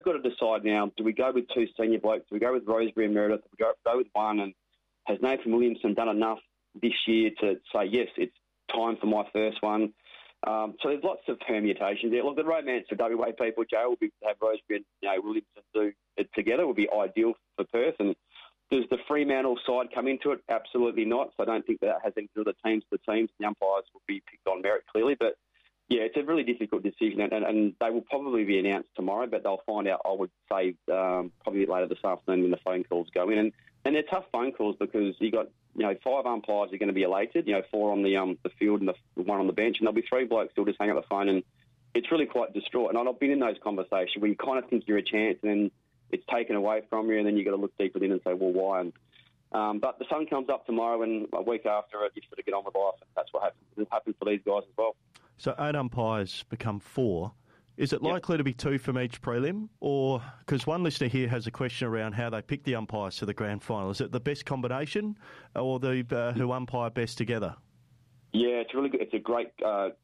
got to decide now, do we go with two senior blokes? Do we go with Rosebery and Meredith? Do we go with one? And has Nathan Williamson done enough this year to say, yes, it's time for my first one? So there's lots of permutations there. Look, the romance for WA people, Joe, will be to have Rosebery and Williamson do it together would be ideal for Perth. And does the Fremantle side come into it? Absolutely not. So I don't think that has anything to do with the teams. The teams, the umpires will be picked on merit clearly. But yeah, it's a really difficult decision, and they will probably be announced tomorrow, but they'll find out, I would say, probably later this afternoon when the phone calls go in. And they're tough phone calls because you got, 5 umpires are going to be elated, 4 on the field and the 1 on the bench, and there'll be 3 blokes who'll just hang up the phone, and it's really quite distraught. And I've been in those conversations where you kind of think you're a chance, and then it's taken away from you, and then you've got to look deeper in and say, well, why? And, but the sun comes up tomorrow, and a week after it, you sort of get on with life, and that's what happens. It happens for these guys as well. So 8 umpires become 4. Is it likely to be 2 from each prelim? Or, because one listener here has a question around how they pick the umpires to the grand final. Is it the best combination or the who umpire best together? Yeah, it's really good. It's a great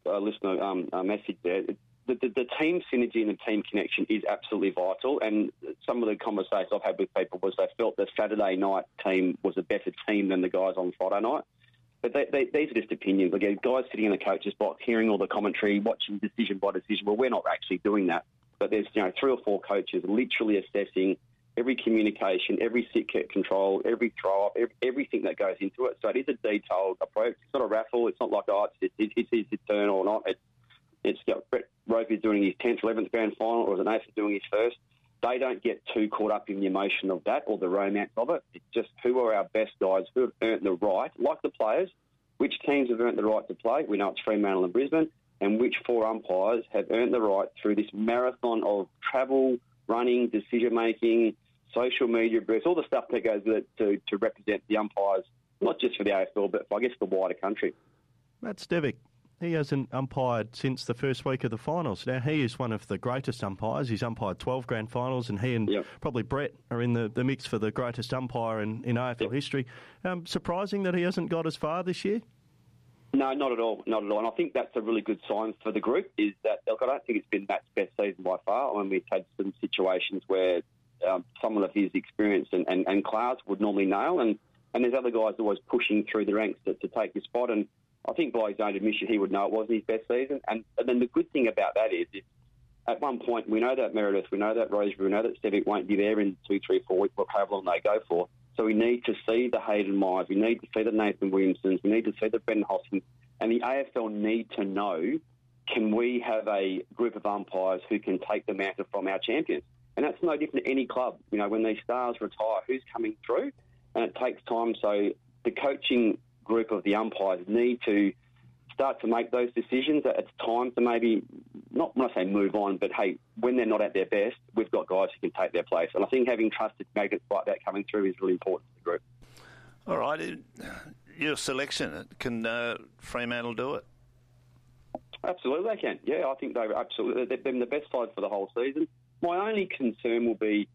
listener message there. The team synergy and the team connection is absolutely vital, and some of the conversations I've had with people was they felt the Saturday night team was a better team than the guys on Friday night. But these are just opinions. Again, guys sitting in the coach's box, hearing all the commentary, watching decision by decision. Well, we're not actually doing that. But there's 3 or 4 coaches literally assessing every communication, every sit kick control, every throw-up, everything that goes into it. So it is a detailed approach. It's not a raffle. It's not like, it's his turn or not. It's Brett Rosebery doing his 10th, 11th grand final, or is it Nathan doing his first? They don't get too caught up in the emotion of that or the romance of it. It's just who are our best guys, who have earned the right, like the players, which teams have earned the right to play. We know it's Fremantle and Brisbane, and which 4 umpires have earned the right through this marathon of travel, running, decision-making, social media briefs, all the stuff that goes with it to represent the umpires, not just for the AFL, but for, I guess, the wider country. Matt Stevic. He hasn't umpired since the first week of the finals. Now, he is one of the greatest umpires. He's umpired 12 grand finals, and he and probably Brett are in the mix for the greatest umpire in AFL history. Surprising that he hasn't got as far this year? No, not at all. Not at all. And I think that's a really good sign for the group, is that, look, I don't think it's been Matt's best season by far. I mean, we've had some situations where someone of his experience and class would normally nail, and there's other guys always pushing through the ranks to take his spot, and I think by his own admission he would know it wasn't his best season. And then the good thing about that is at one point we know that Meredith, we know that Rosebery, we know that Stevic won't be there in 2, 3, 4 weeks, however long they go for. So we need to see the Hayden Myers, we need to see the Nathan Williamsons, we need to see the Ben Hoskins, and the AFL need to know, can we have a group of umpires who can take the mantle from our champions? And that's no different to any club. When these stars retire, who's coming through? And it takes time. So the coaching group of the umpires need to start to make those decisions. It's time to maybe, not when I say move on, but hey, when they're not at their best, we've got guys who can take their place. And I think having trusted magnets like that coming through is really important to the group. All right. Your selection, can Fremantle do it? Absolutely they can. Yeah, I think they've been the best side for the whole season. My only concern will be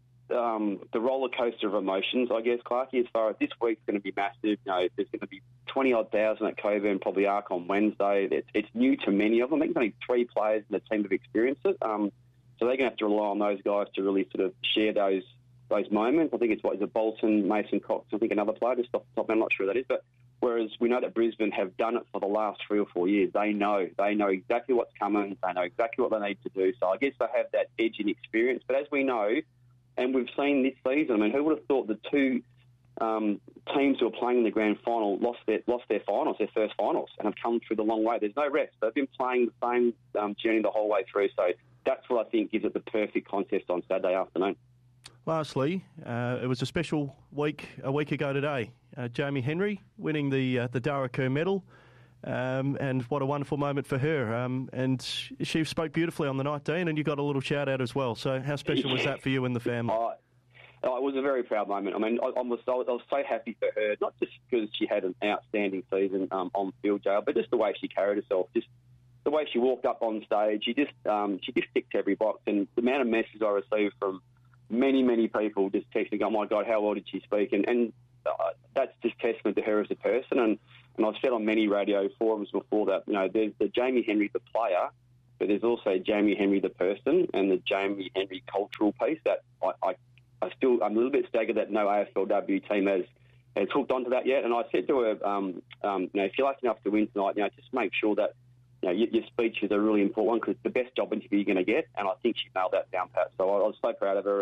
the roller coaster of emotions, I guess, Clarkie, as far as this week's going to be massive. There's going to be 20-odd thousand at Coburn, probably Arc on Wednesday. It's new to many of them. I think there's only 3 players in the team have experienced it. So they're going to have to rely on those guys to really sort of share those moments. I think it's Bolton, Mason Cox, I think another player, just off the top, I'm not sure who that is. But whereas we know that Brisbane have done it for the last 3 or 4 years, they know exactly what's coming, they know exactly what they need to do. So I guess they have that edge in experience. But as we know, and we've seen this season, I mean, who would have thought the 2 teams who are playing in the grand final lost their finals, their first finals, and have come through the long way. There's no rest. They've been playing the same journey the whole way through. So that's what I think gives it the perfect contest on Saturday afternoon. Lastly, it was a special week a week ago today. Jamie Henry winning the Dara Kerr medal. And what a wonderful moment for her. And she spoke beautifully on the night, Dean, and you got a little shout-out as well. So how special was that for you and the family? It was a very proud moment. I mean, I was so happy for her, not just because she had an outstanding season on field, jail, but just the way she carried herself, just the way she walked up on stage. She just ticked every box. And the amount of messages I received from many, many people just texting, oh, my God, how well did she speak? And that's just testament to her as a person. And I've said on many radio forums before that, there's the Jamie Henry, the player, but there's also Jamie Henry the person and the Jamie Henry cultural piece that I'm a little bit staggered that no AFLW team has hooked onto that yet. And I said to her, if you're lucky enough to win tonight, just make sure that your speech is a really important one because it's the best job interview you're going to get. And I think she nailed that down pat. So I was so proud of her,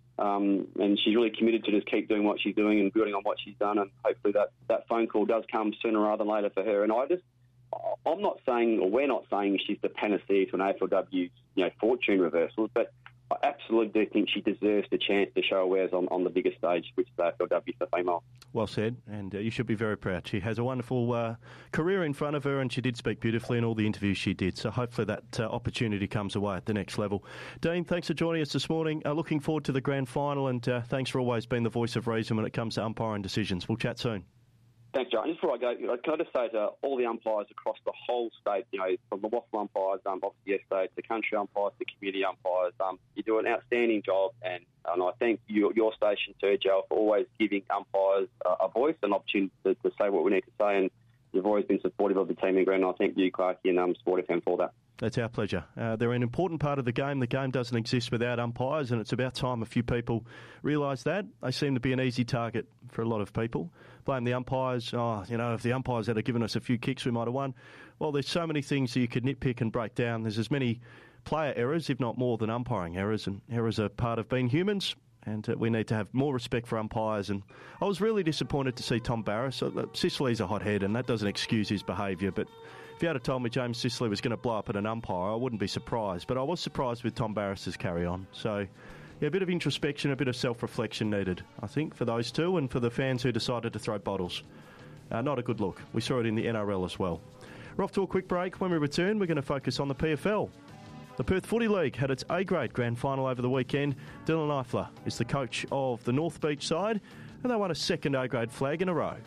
and she's really committed to just keep doing what she's doing and building on what she's done. And hopefully that phone call does come sooner rather than later for her. And I'm not saying, or we're not saying she's the panacea to an AFLW, fortune reversals, but I absolutely do think she deserves the chance to show her wares on the biggest stage, which is AFLW for female. Well said, and you should be very proud. She has a wonderful career in front of her, and she did speak beautifully in all the interviews she did. So hopefully that opportunity comes away at the next level. Dean, thanks for joining us this morning. Looking forward to the grand final, and thanks for always being the voice of reason when it comes to umpiring decisions. We'll chat soon. Thanks, John. Just before I go, can I just say to all the umpires across the whole state, from the waffle umpires, obviously yesterday, to country umpires, to community umpires, you do an outstanding job, and I thank your station, Sergio, for always giving umpires a voice and opportunity to say what we need to say, and you've always been supportive of the team in Grand, and I thank you, Clarkie, and Sport FM for that. That's our pleasure. They're an important part of the game. The game doesn't exist without umpires, and it's about time a few people realise that. They seem to be an easy target for a lot of people. Blame the umpires. If the umpires had given us a few kicks, we might have won. Well, there's so many things that you could nitpick and break down. There's as many player errors, if not more, than umpiring errors, and errors are part of being humans, and we need to have more respect for umpires. And I was really disappointed to see Tom Barrass. Sicily's a hothead, and that doesn't excuse his behaviour, but if you had told me James Sicily was going to blow up at an umpire, I wouldn't be surprised. But I was surprised with Tom Barrass's carry-on. So, a bit of introspection, a bit of self-reflection needed, I think, for those two and for the fans who decided to throw bottles. Not a good look. We saw it in the NRL as well. We're off to a quick break. When we return, we're going to focus on the PFL. The Perth Footy League had its A-grade grand final over the weekend. Dylan Eifler is the coach of the North Beach side, and they won a second A-grade flag in a row.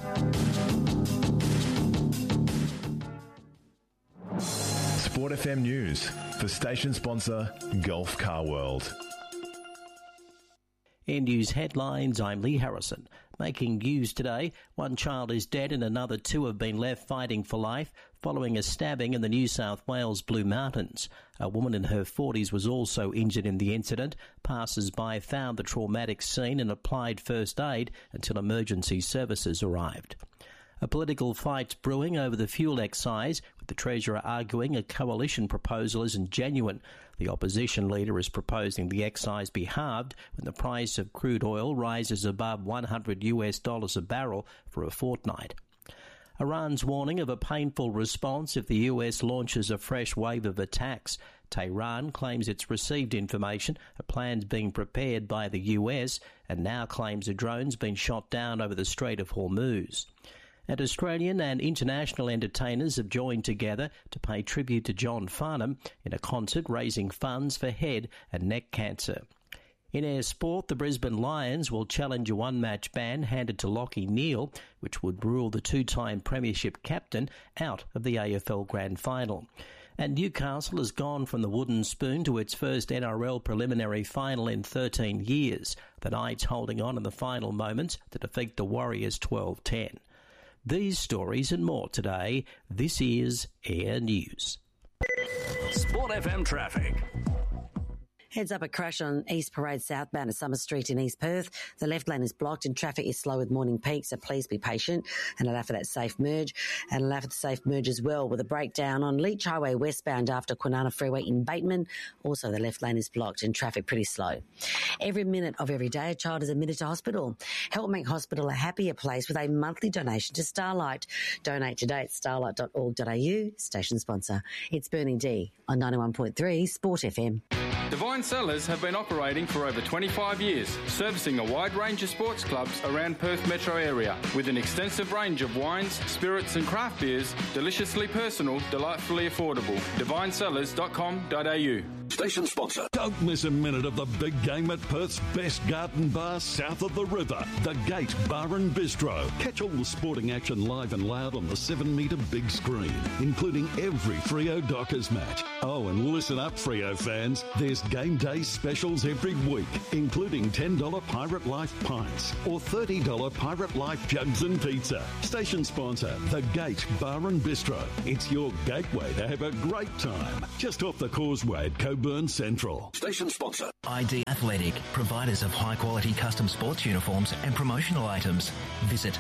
Sport FM News for station sponsor Gulf Car World. In news headlines, I'm Lee Harrison. Making news today, one child is dead and another two have been left fighting for life following a stabbing in the New South Wales Blue Mountains. A woman in her 40s was also injured in the incident. Passers-by found the traumatic scene and applied first aid until emergency services arrived. A political fight's brewing over the fuel excise, with the Treasurer arguing a coalition proposal isn't genuine. The opposition leader is proposing the excise be halved when the price of crude oil rises above $100 a barrel for a fortnight. Iran's warning of a painful response if the US launches a fresh wave of attacks. Tehran claims it's received information, a plan's being prepared by the US, and now claims a drone's been shot down over the Strait of Hormuz. And Australian and international entertainers have joined together to pay tribute to John Farnham in a concert raising funds for head and neck cancer. In air sport, the Brisbane Lions will challenge a one-match ban handed to Lachie Neale, which would rule the two-time premiership captain out of the AFL Grand Final. And Newcastle has gone from the wooden spoon to its first NRL preliminary final in 13 years, the Knights holding on in the final moments to defeat the Warriors 12-10. These stories and more today. This is Air News. Sport FM traffic. Heads up a crash on East Parade southbound at Summer Street in East Perth. The left lane is blocked and traffic is slow with morning peak, so please be patient and allow for that safe merge. And allow for the safe merge as well with a breakdown on Leach Highway westbound after Kwinana Freeway in Bateman. Also, the left lane is blocked and traffic pretty slow. Every minute of every day, a child is admitted to hospital. Help make hospital a happier place with a monthly donation to Starlight. Donate today at starlight.org.au. Station sponsor. It's Bernie D on 91.3 Sport FM. Divine Cellars have been operating for over 25 years, servicing a wide range of sports clubs around Perth metro area with an extensive range of wines, spirits and craft beers, deliciously personal, delightfully affordable. DivineCellars.com.au. Station sponsor. Don't miss a minute of the big game at Perth's best garden bar south of the river, the Gate Bar and Bistro. Catch all the sporting action live and loud on the 7-metre big screen, including every Freo Dockers match. Oh, and listen up, Freo fans. There's game day specials every week, including $10 Pirate Life pints or $30 Pirate Life jugs and pizza. Station sponsor, the Gate Bar and Bistro. It's your gateway to have a great time. Just off the causeway at Coburn Central. Station sponsor. ID Athletic, providers of high-quality custom sports uniforms and promotional items. Visit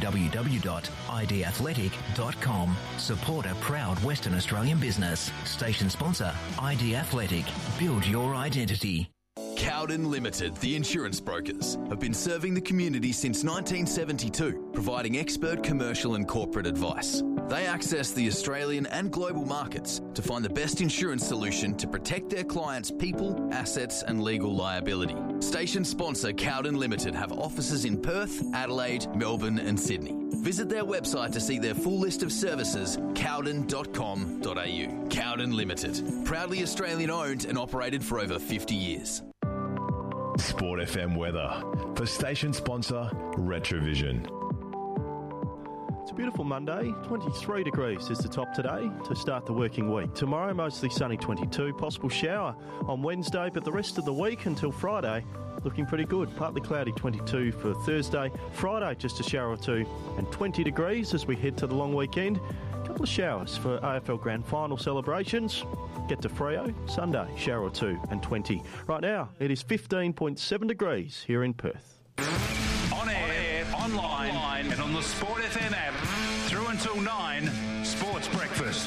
www.idathletic.com. Support a proud Western Australian business. Station sponsor, ID Athletic. Build your identity. Cowden Limited, the insurance brokers, have been serving the community since 1972, providing expert commercial and corporate advice. They access the Australian and global markets to find the best insurance solution to protect their clients' people, assets and legal liability. Station sponsor Cowden Limited have offices in Perth, Adelaide, Melbourne and Sydney. Visit their website to see their full list of services, cowden.com.au. Cowden Limited, proudly Australian owned and operated for over 50 years. Sport FM weather for station sponsor Retrovision. It's a beautiful Monday. 23 degrees is the top today to start the working week. Tomorrow, mostly sunny 22. Possible shower on Wednesday, but the rest of the week until Friday, looking pretty good. Partly cloudy 22 for Thursday. Friday, just a shower or two and 20 degrees as we head to the long weekend. A couple of showers for AFL Grand Final celebrations. Get to Freo. Sunday, shower or two and 20. Right now, it is 15.7 degrees here in Perth. On air, online, and on the Sport FM app. Through until 9, Sports Breakfast.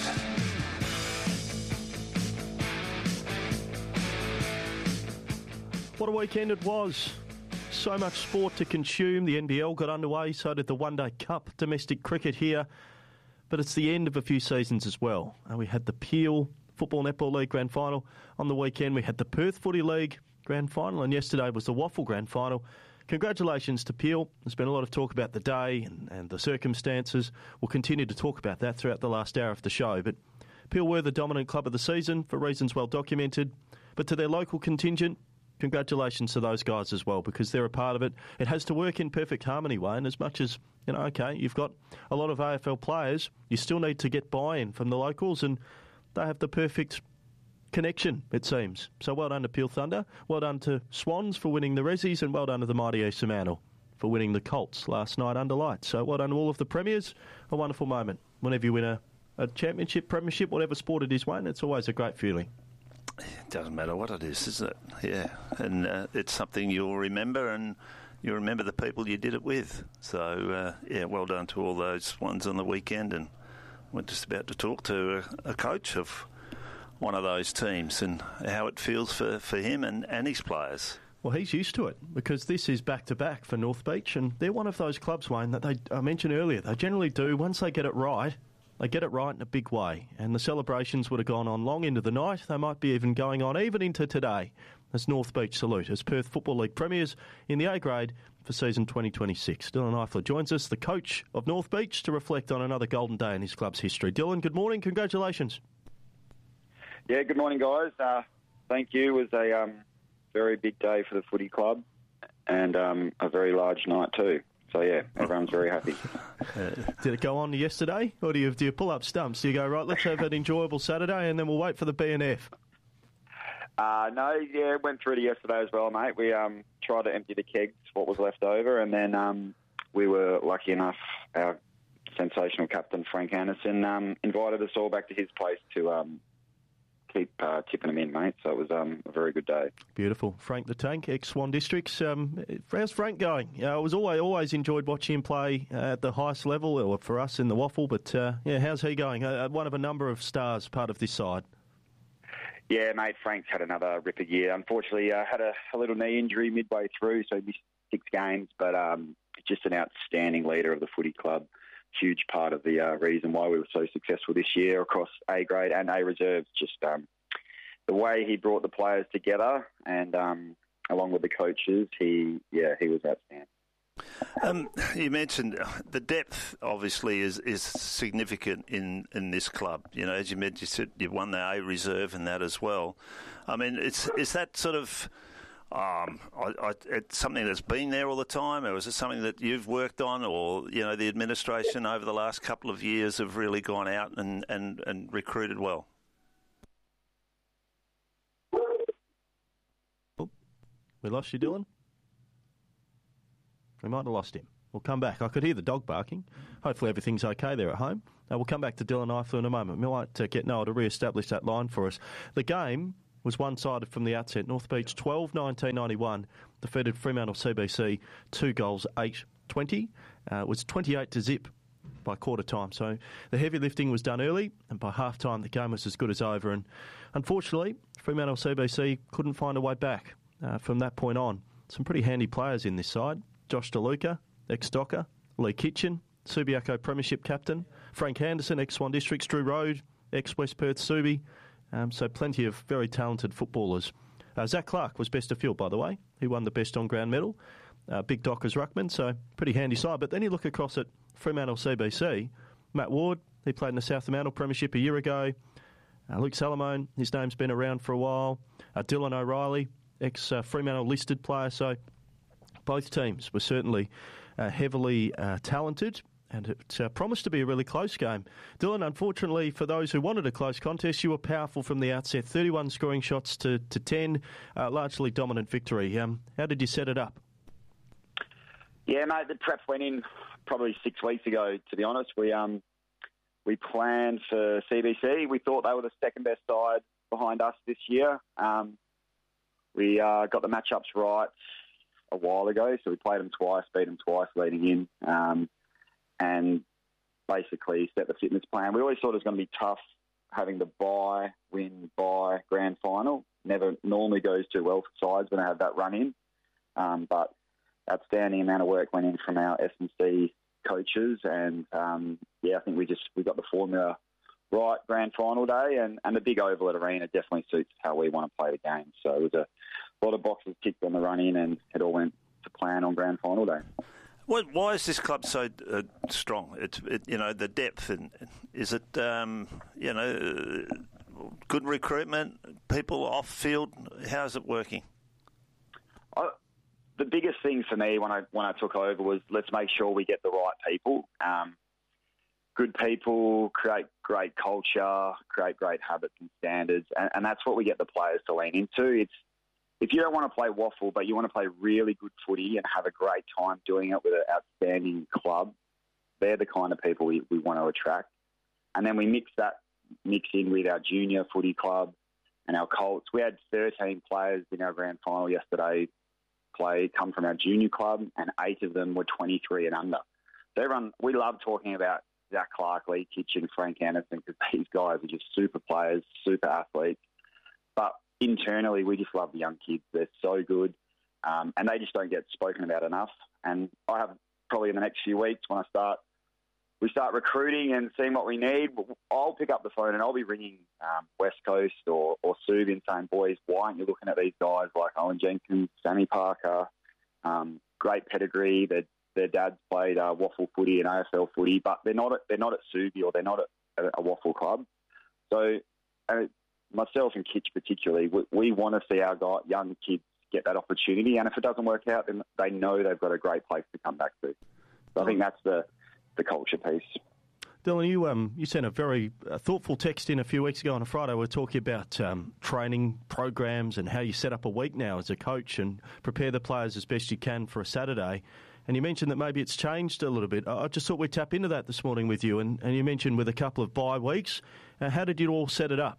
What a weekend it was. So much sport to consume. The NBL got underway, so did the One Day Cup, domestic cricket here. But it's the end of a few seasons as well. We had the Peel Football Netball League Grand Final on the weekend. We had the Perth Footy League Grand Final, and yesterday was the Waffle Grand Final. Congratulations to Peel. There's been a lot of talk about the day and the circumstances. We'll continue to talk about that throughout the last hour of the show. But Peel were the dominant club of the season for reasons well documented. But to their local contingent, congratulations to those guys as well, because they're a part of it. It has to work in perfect harmony, Wayne, as much as, okay, you've got a lot of AFL players, you still need to get buy-in from the locals, and they have the perfect connection, it seems. So well done to Peel Thunder, well done to Swans for winning the Rezzies, and well done to the mighty East Fremantle for winning the Colts last night under lights. So well done to all of the premiers. A wonderful moment. Whenever you win a championship, premiership, whatever sport it is, Wayne, it's always a great feeling. It doesn't matter what it is it? Yeah, and it's something you'll remember, and you remember the people you did it with. So, well done to all those ones on the weekend. And we're just about to talk to a coach of one of those teams and how it feels for him and his players. Well, he's used to it because this is back-to-back for North Beach, and they're one of those clubs, Wayne, that I mentioned earlier, they generally do, once they get it right, they get it right in a big way. And the celebrations would have gone on long into the night. They might be even going on even into today as North Beach salute as Perth Football League premiers in the A grade for season 2026. Dylan Eifler joins us, the coach of North Beach, to reflect on another golden day in his club's history. Dylan, good morning. Congratulations. Yeah, good morning, guys. Thank you. It was a very big day for the footy club and a very large night too. So, yeah, everyone's very happy. Did it go on yesterday, or do you pull up stumps? Do you go, right, let's have an enjoyable Saturday and then we'll wait for the BNF? No, it went through to yesterday as well, mate. We tried to empty the kegs, what was left over, and then we were lucky enough, our sensational captain, Frank Anderson, invited us all back to his place to keep tipping them in, mate. So it was a very good day. Beautiful. Frank the Tank, ex-Swan Districts. How's Frank going? I was always enjoyed watching him play at the highest level, or for us in the Waffle, but how's he going? One of a number of stars, part of this side. Yeah, mate, Frank's had another ripper year. Unfortunately, had a little knee injury midway through, so he missed 6 games, but just an outstanding leader of the footy club. Huge part of the reason why we were so successful this year across A grade and A reserves. Just the way he brought the players together, and along with the coaches, he was outstanding. You mentioned the depth, obviously, is significant in this club. You know, as you mentioned, you said you've won the A reserve and that as well. I mean, is that sort of it's something that's been there all the time, or is it something that you've worked on, or you know, the administration over the last couple of years have really gone out and recruited well? Oh, we lost you, Dylan. We might have lost him. We'll come back. I could hear the dog barking. Hopefully everything's okay there at home. We'll come back to Dylan Eifler in a moment. We might get Noah to re-establish that line for us. The game was one-sided from the outset. North Beach 12-1991 defeated Fremantle CBC 2 goals 8-20. It was 28-0 by quarter time. So the heavy lifting was done early, and by half time the game was as good as over. And unfortunately, Fremantle CBC couldn't find a way back from that point on. Some pretty handy players in this side. Josh DeLuca, ex-Docker, Lee Kitchen, Subiaco Premiership captain, Frank Anderson, ex-Swan Districts, Drew Road, ex-West Perth Subi. So plenty of very talented footballers. Zach Clark was best of field, by the way. He won the best on-ground medal. Big Dockers ruckman, so pretty handy side. But then you look across at Fremantle CBC. Matt Ward, he played in the South Fremantle Premiership a year ago. Luke Salamone, his name's been around for a while. Dylan O'Reilly, ex-Fremantle listed player. So both teams were certainly heavily talented, and it promised to be a really close game. Dylan, unfortunately, for those who wanted a close contest, you were powerful from the outset. 31 scoring shots to 10, largely dominant victory. How did you set it up? Yeah, mate, the prep went in probably 6 weeks ago, to be honest. We planned for CBC. We thought they were the second best side behind us this year. We got the matchups right a while ago, so we played them twice, beat them twice leading in, and basically set the fitness plan. We always thought it was going to be tough having the bye, win, bye, grand final. Never normally goes too well for sides when they have that run in, but outstanding amount of work went in from our S&C coaches, and I think we got the formula right grand final day, and the big oval at Arena definitely suits how we want to play the game. So it was a lot of boxes ticked on the run in, and it all went to plan on grand final day. Why is this club so strong? The depth, and is it good recruitment, people off field? How's it working? The biggest thing for me when I took over was let's make sure we get the right people. Good people create great culture, create great habits and standards, and that's what we get the players to lean into. If you don't want to play waffle, but you want to play really good footy and have a great time doing it with an outstanding club, they're the kind of people we want to attract. And then we mix in with our junior footy club and our Colts. We had 13 players in our grand final yesterday come from our junior club, and 8 of them were 23 and under. So we love talking about Zach Clark, Lee Kitchen, Frank Anderson, because these guys are just super players, super athletes. But internally, we just love the young kids. They're so good, and they just don't get spoken about enough. And I have probably in the next few weeks when we start recruiting and seeing what we need, I'll pick up the phone and I'll be ringing West Coast or Sub and saying, boys, why aren't you looking at these guys like Owen Jenkins, Sammy Parker, great pedigree. Their dads played waffle footy and AFL footy, but they're not at Subi or they're not at a waffle club. So myself and Kitch particularly, we want to see our young kids get that opportunity, and if it doesn't work out, then they know they've got a great place to come back to. So I think that's the culture piece. Dylan, you sent a very thoughtful text in a few weeks ago on a Friday. We were talking about training programs and how you set up a week now as a coach and prepare the players as best you can for a Saturday. And you mentioned that maybe it's changed a little bit. I just thought we'd tap into that this morning with you. And you mentioned with a couple of bye weeks. How did you all set it up?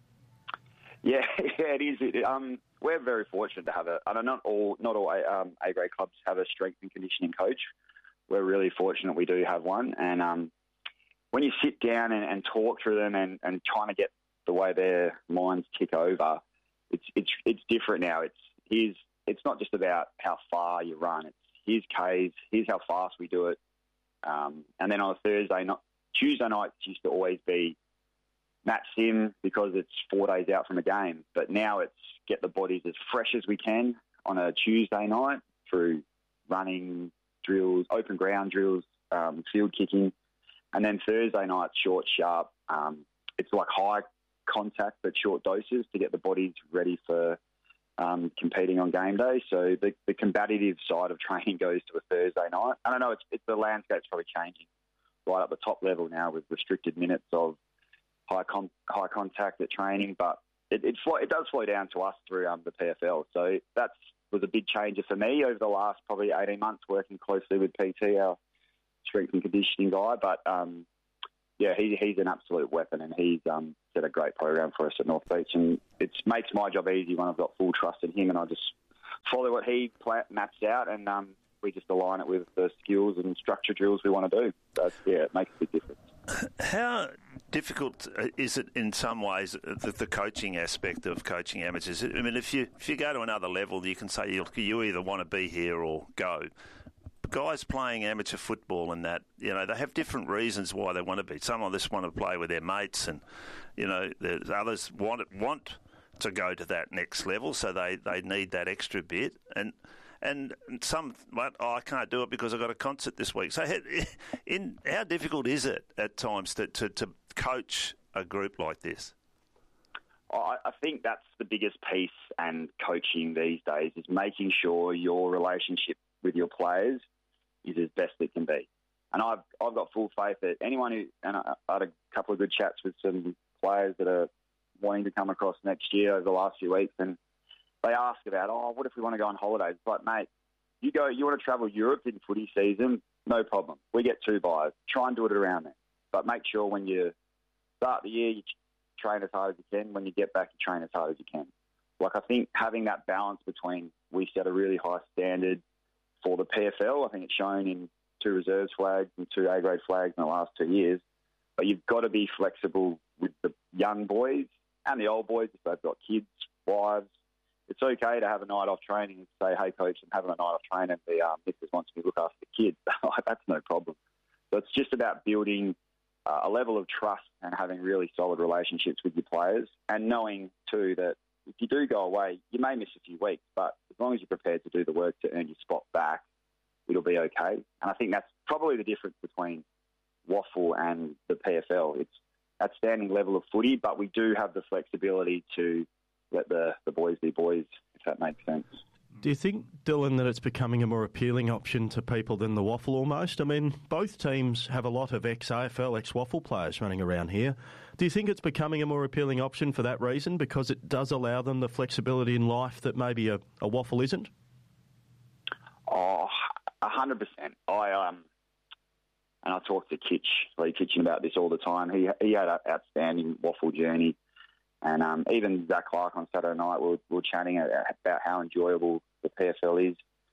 Yeah, it is. We're very fortunate to have not all A-grade clubs have a strength and conditioning coach. We're really fortunate we do have one. And when you sit down and talk through them and trying to get the way their minds tick over, it's different now. It's not just about how far you run. It's here's K's, here's how fast we do it. And then on a Tuesday nights used to always be match sim because it's 4 days out from a game. But now it's get the bodies as fresh as we can on a Tuesday night through running, drills, open ground drills, field kicking. And then Thursday night, short, sharp. It's like high contact but short doses to get the bodies ready for competing on game day. So the combative side of training goes to a Thursday night. And I know it's the landscape's probably changing right at the top level now with restricted minutes of high contact at training, but it does flow down to us through the PFL. So that was a big changer for me over the last probably 18 months working closely with PT, our strength and conditioning guy. But he's an absolute weapon, and he's set a great program for us at North Beach, and it makes my job easy when I've got full trust in him, and I just follow what he maps out, and we just align it with the skills and structure drills we want to do. So it makes a big difference. How difficult is it in some ways, the coaching aspect of coaching amateurs? I mean, if you go to another level, you can say you either want to be here or go. Guys playing amateur football and that, they have different reasons why they want to be. Some of us want to play with their mates, and there's others want to go to that next level, so they need that extra bit. And some, I can't do it because I've got a concert this week. So how difficult is it at times to coach a group like this? I think that's the biggest piece, and coaching these days is making sure your relationship with your players is as best it can be. And I've got full faith that anyone who, and I had a couple of good chats with some players that are wanting to come across next year over the last few weeks, and they ask about, what if we want to go on holidays? It's like, mate, you want to travel Europe in footy season, no problem. We get 2 buys. Try and do it around there. But make sure when you start the year, you train as hard as you can. When you get back, you train as hard as you can. Like, I think having that balance between, we set a really high standard for the PFL. I think it's shown in 2 reserves flags and 2 A-grade flags in the last 2 years. But you've got to be flexible with the young boys and the old boys if they've got kids, wives. It's okay to have a night off training and say, hey, coach, I'm having a night off training. The missus wants me to look after the kids. That's no problem. So it's just about building a level of trust and having really solid relationships with your players, and knowing, too, that if you do go away, you may miss a few weeks, but as long as you're prepared to do the work to earn your spot back, it'll be okay. And I think that's probably the difference between WAFL and the PFL. It's outstanding level of footy, but we do have the flexibility to let the boys be boys, if that makes sense. Do you think, Dylan, that it's becoming a more appealing option to people than the WAFL almost? I mean, both teams have a lot of ex-AFL, ex-WAFL players running around here. Do you think it's becoming a more appealing option for that reason, because it does allow them the flexibility in life that maybe a WAFL isn't? 100%. And I talk to Lee Kitchen about this all the time. He had an outstanding WAFL journey. And even Zach Clark on Saturday night, we were chatting about how enjoyable the PFL is.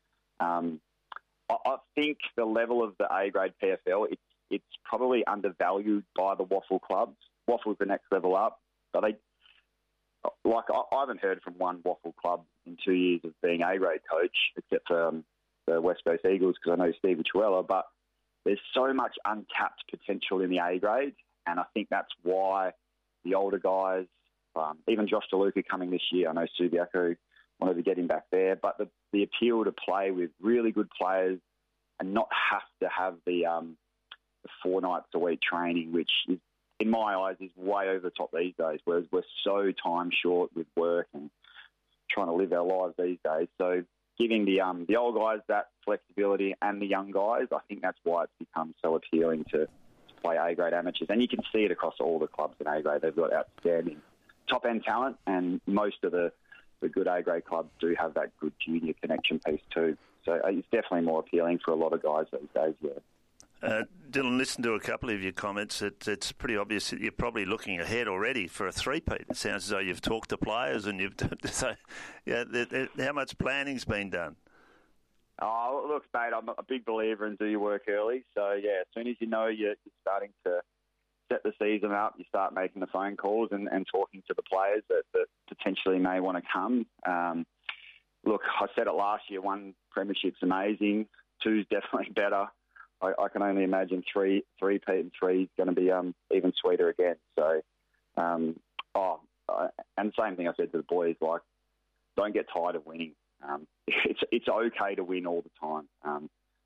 I think the level of the A-grade PFL, it's probably undervalued by the WAFL clubs. WAFL's the next level up. But I haven't heard from one WAFL club in 2 years of being A-grade coach, except for the West Coast Eagles, because I know Steve Chuella. But there's so much untapped potential in the A-grade, and I think that's why the older guys, even Josh DeLuca coming this year, I know Subiaco wanted to get him back there, but the appeal to play with really good players and not have to have the 4 nights a week training, which is, in my eyes, is way over the top these days, whereas we're so time short with work and trying to live our lives these days. So giving the old guys that flexibility and the young guys, I think that's why it's become so appealing to play A-grade amateurs. And you can see it across all the clubs in A-grade. They've got outstanding top-end talent, and most of the good A-grade clubs do have that good junior connection piece too. So it's definitely more appealing for a lot of guys these days, yeah. Dylan, listen to a couple of your comments. It's pretty obvious that you're probably looking ahead already for a three-peat. It sounds as though you've talked to players and you've... So, how much planning's been done? Oh, look, mate, I'm a big believer in do your work early. So, yeah, as soon as you know you're starting to set the season up, you start making the phone calls and talking to the players that potentially may want to come. Look, I said it last year, 1 premiership's amazing, 2's definitely better. I can only imagine three-peat and 3 is going to be even sweeter again. So, and the same thing I said to the boys, like, don't get tired of winning. It's okay to win all the time.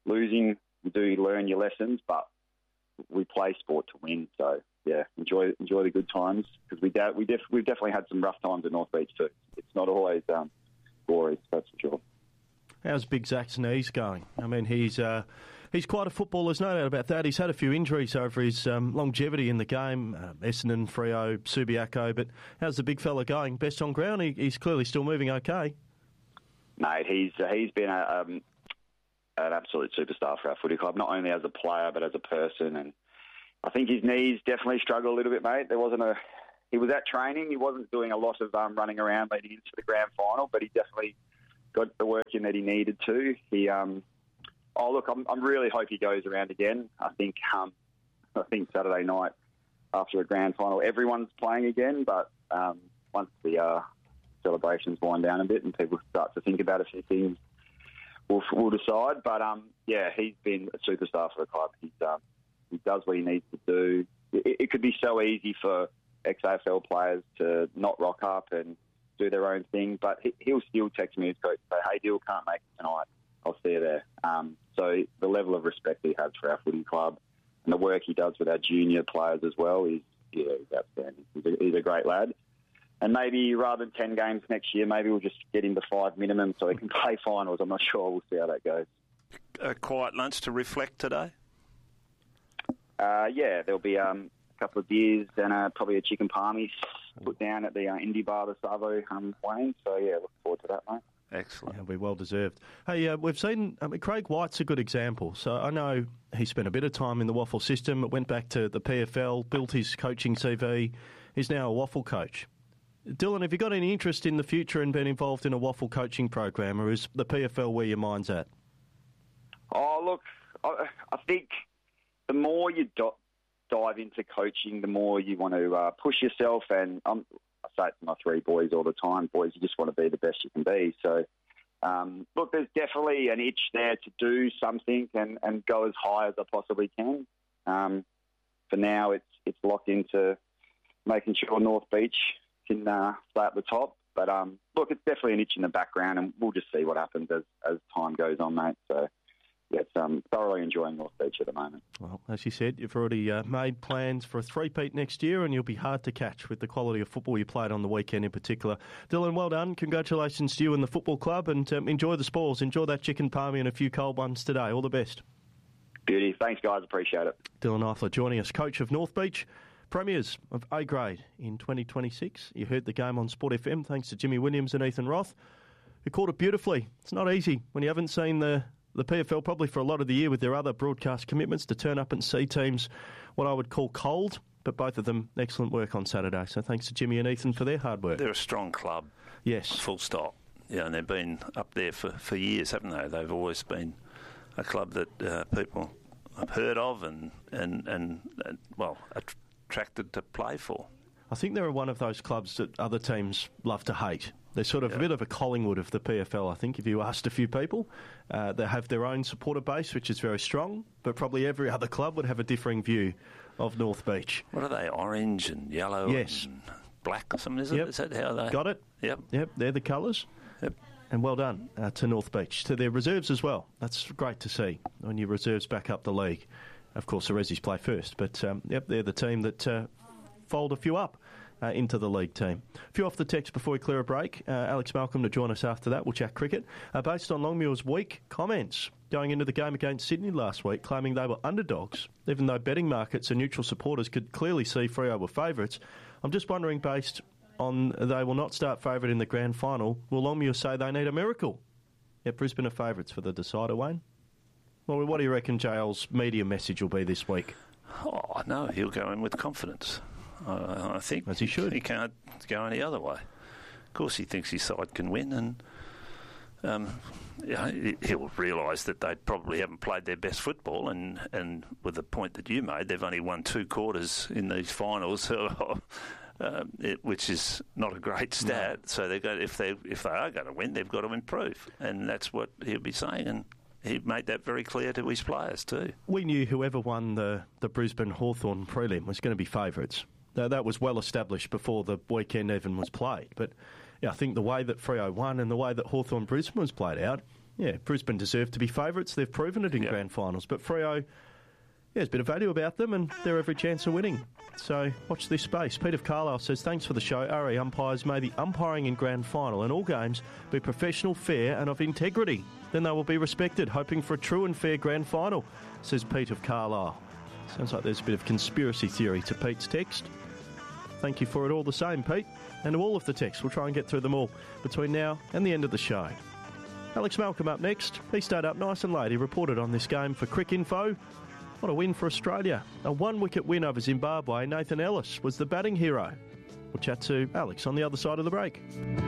losing, you do learn your lessons, but we play sport to win. So, yeah, enjoy the good times, because we've definitely had some rough times at North Beach too. It's not always glorious, that's for sure. How's Big Zach's knees going? I mean, he's quite a footballer, there's no doubt about that. He's had a few injuries over his longevity in the game, Essendon, Freo, Subiaco, but how's the big fella going? Best on ground? He's clearly still moving okay. Mate, he's been an absolute superstar for our footy club, not only as a player but as a person. And I think his knees definitely struggle a little bit, mate. He was at training. He wasn't doing a lot of running around leading into the grand final, but he definitely got the work in that he needed to. I'm really hope he goes around again. I think Saturday night after a grand final, everyone's playing again, but once the celebrations wind down a bit and people start to think about a few things, we'll decide. But he's been a superstar for the club. He does what he needs to do. It could be so easy for ex-AFL players to not rock up and do their own thing, but he'll still text me, his coach, and say, "Hey, Dill, can't make it tonight. I'll see you there." So the level of respect he has for our footy club and the work he does with our junior players as well is outstanding. He's a great lad. And maybe rather than 10 games next year, maybe we'll just get him to 5 minimum so he can play finals. I'm not sure. We'll see how that goes. A quiet lunch to reflect today? There'll be a couple of beers and probably a chicken palmies put down at the Indie Bar, the Savo, Wayne. So, look forward to that, mate. Excellent. It'll be well deserved. Hey, we've seen Craig White's a good example. So I know he spent a bit of time in the Waffle system, went back to the PFL, built his coaching CV. He's now a Waffle coach. Dylan, have you got any interest in the future in being involved in a Waffle coaching program, or is the PFL where your mind's at? Oh, look, I think the more you dive into coaching, the more you want to push yourself. And I say it to my three boys all the time, boys, you just want to be the best you can be. So, look, there's definitely an itch there to do something and go as high as I possibly can. For now, it's locked into making sure North Beach can stay at the top. But, look, it's definitely an itch in the background, and we'll just see what happens as time goes on, mate. So, yes, thoroughly enjoying North Beach at the moment. Well, as you said, you've already made plans for a three-peat next year, and you'll be hard to catch with the quality of football you played on the weekend in particular. Dylan, well done. Congratulations to you and the football club, and enjoy the spoils. Enjoy that chicken palmy and a few cold ones today. All the best. Beauty. Thanks, guys. Appreciate it. Dylan Eichler joining us, coach of North Beach. Premiers of A grade in 2026. You heard the game on Sport FM thanks to Jimmy Williams and Ethan Roth, who called it beautifully. It's not easy when you haven't seen the PFL probably for a lot of the year with their other broadcast commitments to turn up and see teams what I would call cold, but both of them excellent work on Saturday. So thanks to Jimmy and Ethan for their hard work. They're a strong club. Yes. Full stop. Yeah, and they've been up there for years, haven't they? They've always been a club that people have heard of and attracted to play for. I think they're one of those clubs that other teams love to hate. They're sort of a bit of a Collingwood of the PFL, I think, if you asked a few people. They have their own supporter base, which is very strong, but probably every other club would have a differing view of North Beach. What are they, orange and yellow and black or something, is it? Is that how they... Got it? Yep, they're the colours. Yep. And well done to North Beach, to their reserves as well. That's great to see when your reserves back up the league. Of course, the Rezzies play first, but they're the team that fold a few up into the league team. A few off the text before we clear a break. Alex Malcolm to join us after that. We'll chat cricket. Based on Longmuir's weak comments going into the game against Sydney last week, claiming they were underdogs, even though betting markets and neutral supporters could clearly see Freo were favourites. I'm just wondering, based on they will not start favourite in the grand final, will Longmuir say they need a miracle? Yet Brisbane are favourites for the decider, Wayne. Well, what do you reckon JL's media message will be this week? Oh, no, he'll go in with confidence. I think as he should. He can't go any other way. Of course, he thinks his side can win, and he'll realise that they probably haven't played their best football. And with the point that you made, they've only won 2 quarters in these finals, which is not a great stat. No. So they got if they are going to win, they've got to improve, and that's what he'll be saying. And he made that very clear to his players too. We knew whoever won the Brisbane Hawthorn prelim was going to be favourites. That was well established before the weekend even was played. But I think the way that Freo won and the way that Hawthorn Brisbane was played out, Yeah, Brisbane deserve to be favourites. They've proven it in grand finals. But Freo, there's a bit of value about them and they're every chance of winning. So watch this space. Peter Carlisle says, thanks for the show. RA umpires may the umpiring in grand final and all games be professional, fair and of integrity. Then they will be respected, hoping for a true and fair grand final, says Pete of Carlisle. Sounds like there's a bit of conspiracy theory to Pete's text. Thank you for it all the same, Pete. And to all of the texts, we'll try and get through them all between now and the end of the show. Alex Malcolm up next. He stayed up nice and late. He reported on this game for Crick Info. What a win for Australia. A one-wicket win over Zimbabwe. Nathan Ellis was the batting hero. We'll chat to Alex on the other side of the break.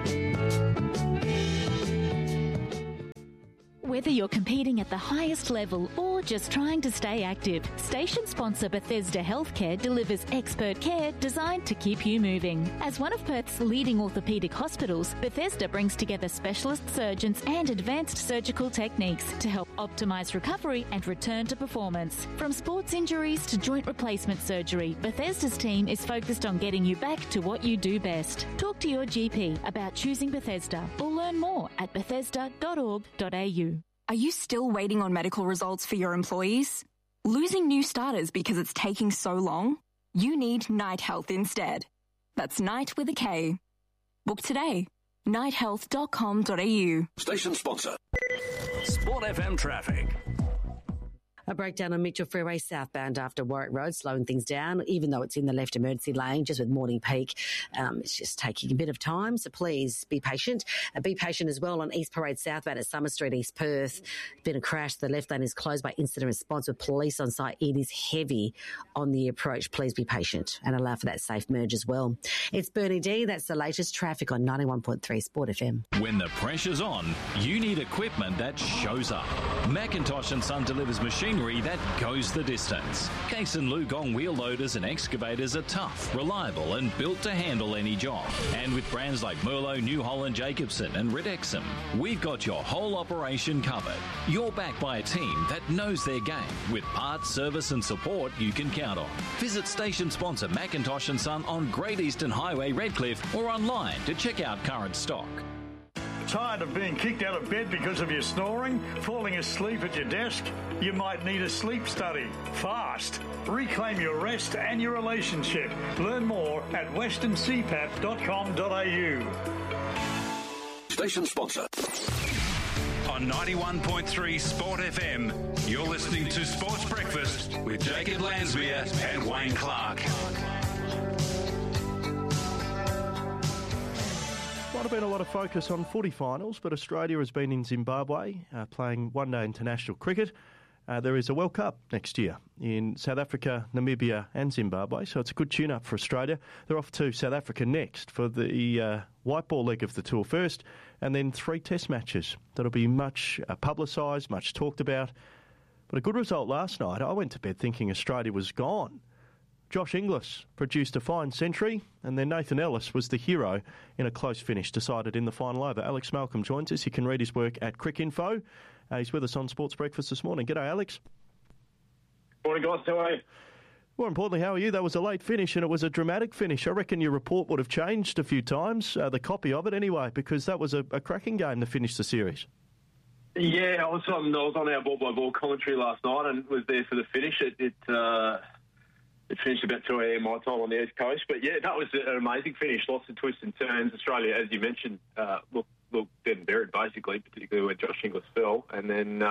Whether you're competing at the highest level or just trying to stay active, station sponsor Bethesda Healthcare delivers expert care designed to keep you moving. As one of Perth's leading orthopaedic hospitals, Bethesda brings together specialist surgeons and advanced surgical techniques to help optimise recovery and return to performance. From sports injuries to joint replacement surgery, Bethesda's team is focused on getting you back to what you do best. Talk to your GP about choosing Bethesda or learn more at bethesda.org.au. Are you still waiting on medical results for your employees? Losing new starters because it's taking so long? You need Night Health instead. That's Night with a K. Book today. nighthealth.com.au. Station sponsor. Sport FM traffic. A breakdown on Mitchell Freeway southbound after Warwick Road, slowing things down, even though it's in the left emergency lane, just with morning peak. It's just taking a bit of time, so please be patient. Be patient as well on East Parade southbound at Summer Street, East Perth. Been a crash. The left lane is closed by incident response with police on site. It is heavy on the approach. Please be patient and allow for that safe merge as well. It's Bernie D. That's the latest traffic on 91.3 Sport FM. When the pressure's on, you need equipment that shows up. Macintosh & Son delivers machinery that goes the distance. Case and Lugong wheel loaders and excavators are tough, reliable and built to handle any job. And with brands like Merlo, New Holland, Jacobson and Ridexum, we've got your whole operation covered. You're backed by a team that knows their game with parts, service and support you can count on. Visit station sponsor Macintosh & Son on Great Eastern Highway, Redcliffe or online to check out current stock. Tired of being kicked out of bed because of your snoring? Falling asleep at your desk? You might need a sleep study. Fast. Reclaim your rest and your relationship. Learn more at westerncpap.com.au. Station sponsor. On 91.3 Sport FM, you're listening to Sports Breakfast with Jacob Lansmere and Wayne Clark. Might have been a lot of focus on footy finals, but Australia has been in Zimbabwe playing one-day international cricket. There is a World Cup next year in South Africa, Namibia and Zimbabwe, so it's a good tune-up for Australia. They're off to South Africa next for the white ball leg of the tour first, and then 3 test matches. That'll be much publicised, much talked about. But a good result last night. I went to bed thinking Australia was gone. Josh Inglis produced a fine century, and then Nathan Ellis was the hero in a close finish decided in the final over. Alex Malcolm joins us. You can read his work at Crick Info. He's with us on Sports Breakfast this morning. G'day, Alex. Morning, guys. How are you? More importantly, how are you? That was a late finish, and it was a dramatic finish. I reckon your report would have changed a few times, the copy of it anyway, because that was a cracking game to finish the series. Yeah, I was on our ball-by-ball commentary last night and was there for the finish. It finished about 2 a.m. my time on the East Coast. But, yeah, that was an amazing finish. Lots of twists and turns. Australia, as you mentioned, looked dead and buried, basically, particularly when Josh Inglis fell. And then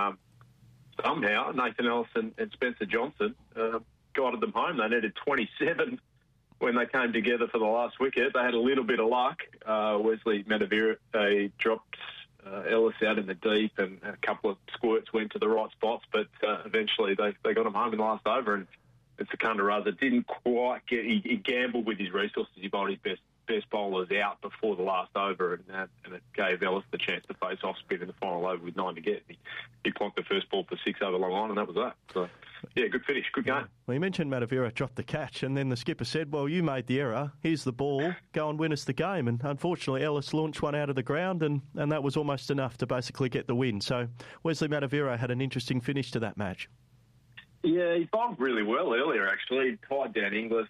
somehow Nathan Ellis and Spencer Johnson guided them home. They needed 27 when they came together for the last wicket. They had a little bit of luck. Wesley Matavira dropped Ellis out in the deep, and a couple of squirts went to the right spots. But eventually they got him home in the last over, and Secunda Raza didn't quite get. He gambled with his resources. He bowled his best bowlers out before the last over, and it gave Ellis the chance to face off spin in the final over with 9 to get. He plonked the first ball for 6 over long on, and that was that. So, yeah, good finish, good game. Well, you mentioned Matavira dropped the catch, and then the skipper said, well, you made the error. Here's the ball. Go and win us the game. And unfortunately, Ellis launched one out of the ground, and that was almost enough to basically get the win. So Wesley Matavira had an interesting finish to that match. Yeah, he bowled really well earlier, actually. He tied down Inglis.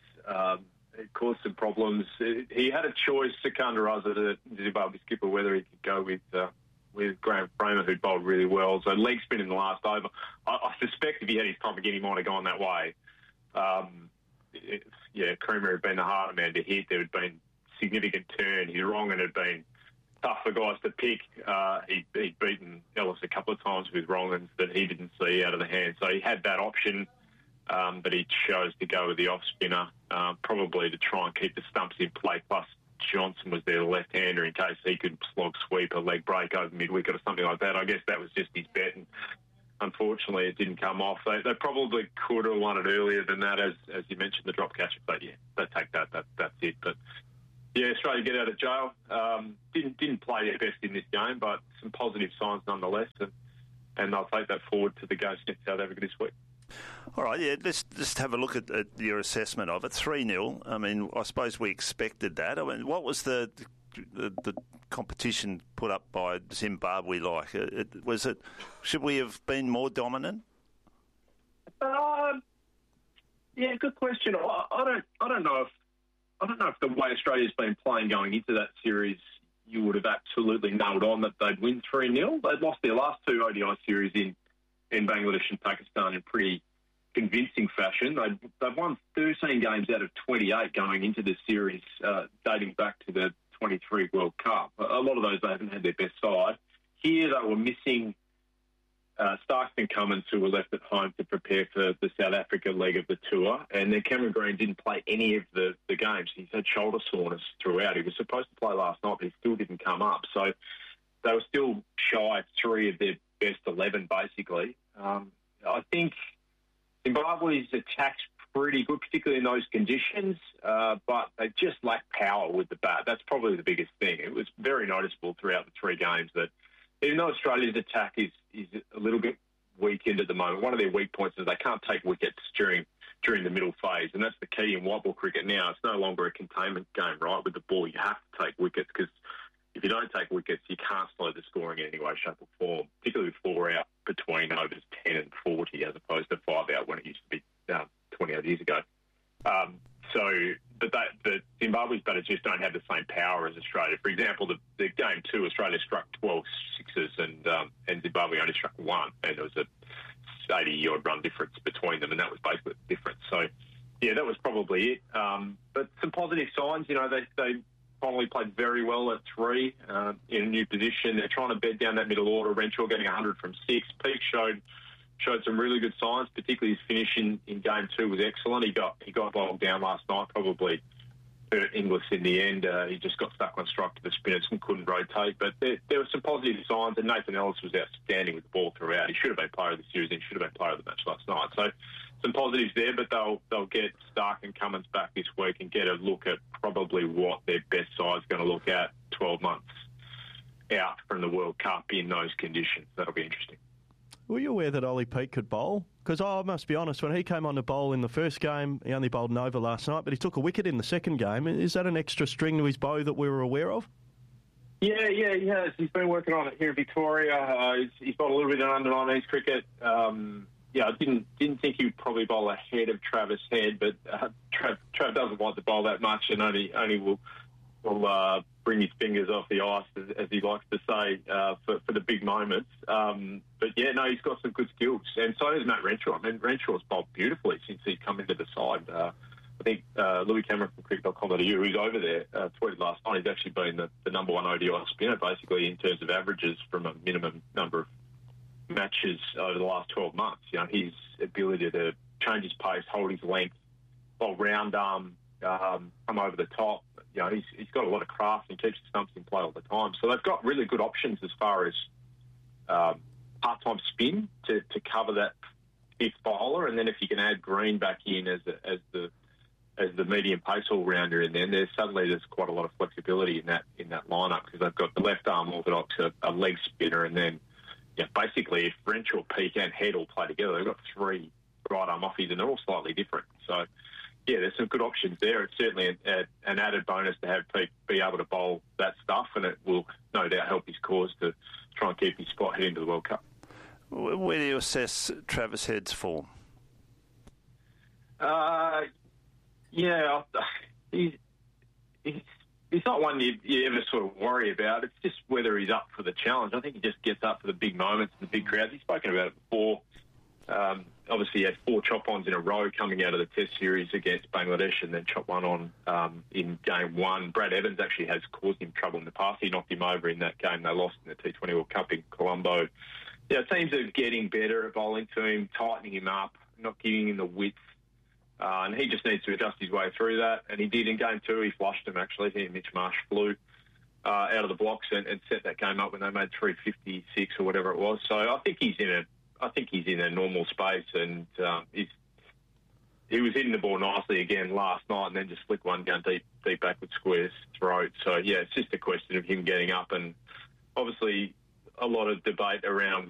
It caused some problems. He had a choice, Secunda Raza, the Zimbabwe skipper, whether he could go with Graham Framer, who bowled really well. So leg spin in the last over. I suspect if he had his time again, he might have gone that way. Creamer had been the harder man to hit. There had been significant turn. His wrong and had been tough for guys to pick. He'd beaten Ellis a couple of times with wrong that he didn't see out of the hand. So he had that option, but he chose to go with the off spinner, probably to try and keep the stumps in play. Plus, Johnson was there, the left-hander, in case he could slog sweep a leg break over mid-wicket or something like that. I guess that was just his bet, and unfortunately it didn't come off. They probably could have won it earlier than that, as you mentioned, the drop catch. But yeah, they take that. That's it. But yeah, Australia get out of jail. Didn't play their best in this game, but some positive signs nonetheless, and they'll take that forward to the games against South Africa this week. All right, yeah, let's just have a look at your assessment of it. 3-0. I mean, I suppose we expected that. I mean, what was the competition put up by Zimbabwe like? Should we have been more dominant? Yeah, good question. I don't know if the way Australia's been playing going into that series, you would have absolutely nailed on that they'd win 3-0. They'd lost their last two ODI series in Bangladesh and Pakistan in pretty convincing fashion. They've won 13 games out of 28 going into this series, dating back to the 23 World Cup. A lot of those, they haven't had their best side. Here, they were missing Starks and Cummins, who were left at home to prepare for the South Africa leg of the tour. And then Cameron Green didn't play any of the games. He's had shoulder soreness throughout. He was supposed to play last night, but he still didn't come up. So they were still shy of 3 of their best 11, basically. I think Zimbabwe's attack's pretty good, particularly in those conditions, but they just lack power with the bat. That's probably the biggest thing. It was very noticeable throughout the 3 games that even though Australia's attack is a little bit weakened at the moment, one of their weak points is they can't take wickets during the middle phase, and that's the key in white ball cricket now. It's no longer a containment game, right? With the ball, you have to take wickets because if you don't take wickets, you can't slow the scoring in any way, shape or form, particularly with 4 out between overs 10 and 40 as opposed to 5 out when it used to be 28 years ago. But Zimbabwe's batters just don't have the same power as Australia. For example, the game 2, Australia struck 12 sixes and Zimbabwe only struck 1, and there was a 80-odd run difference between them, and that was basically the difference. So, yeah, that was probably it. But some positive signs, you know, they finally played very well at 3 in a new position. They're trying to bed down that middle order. Renshaw getting 100 from 6. Peake showed some really good signs, particularly his finish in game 2 was excellent. He got bowled down last night, probably hurt Inglis in the end. He just got stuck on strike to the spinners and couldn't rotate. But there were some positive signs, and Nathan Ellis was outstanding with the ball throughout. He should have been player of the series and he should have been player of the match last night. So some positives there, but they'll get Stark and Cummins back this week and get a look at probably what their best side's going to look at 12 months out from the World Cup in those conditions. That'll be interesting. Were you aware that Ollie Peake could bowl? Because I must be honest, when he came on to bowl in the first game, he only bowled an over last night, but he took a wicket in the second game. Is that an extra string to his bow that we were aware of? Yeah, he has. He's been working on it here in Victoria. He's bowled a little bit of under-19s cricket. I didn't think he would probably bowl ahead of Travis Head, but Trav doesn't like to bowl that much and only will bring his fingers off the ice, as he likes to say, for the big moments. But yeah, no, he's got some good skills, and so does Matt Renshaw. I mean, Renshaw's bowled beautifully since he's come into the side. I think Louis Cameron from cricket.com.au, who's over there, tweeted last night, he's actually been the number 1 ODI spinner, basically, in terms of averages from a minimum number of matches over the last 12 months. You know, his ability to change his pace, hold his length, bowl round arm, come over the top. You know, he's got a lot of craft and keeps the stumps in play all the time. So they've got really good options as far as part-time spin to cover that 5th bowler, and then if you can add Green back in as the medium pace all-rounder in there, there's quite a lot of flexibility in that lineup because they've got the left arm orthodox, a leg spinner, and then basically if Renshaw, Peake and Head all play together, they've got 3 right arm offies and they're all slightly different. So yeah, there's some good options there. It's certainly an added bonus to have Peake be able to bowl that stuff, and it will no doubt help his cause to try and keep his spot heading to the World Cup. Where do you assess Travis Head's form? He's he's not one you ever sort of worry about. It's just whether he's up for the challenge. I think he just gets up for the big moments and the big crowds. He's spoken about it before. Obviously, he had 4 chop-ons in a row coming out of the Test series against Bangladesh and then chop one on in Game 1. Brad Evans actually has caused him trouble in the past. He knocked him over in that game they lost in the T20 World Cup in Colombo. Teams are getting better at bowling to him, tightening him up, not giving him the width. And he just needs to adjust his way through that. And he did in Game 2. He flushed him, actually. He and Mitch Marsh flew out of the blocks and set that game up when they made 356 or whatever it was. So I think he's in a normal space, and he was hitting the ball nicely again last night, and then just flicked one going deep backward square's throat. So, it's just a question of him getting up, and obviously a lot of debate around